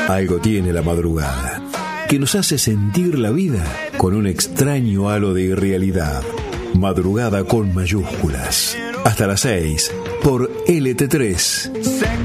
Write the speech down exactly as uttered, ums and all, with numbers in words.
Algo tiene la madrugada, que nos hace sentir la vida con un extraño halo de irrealidad. Madrugada con mayúsculas. Hasta las seis por L T tres.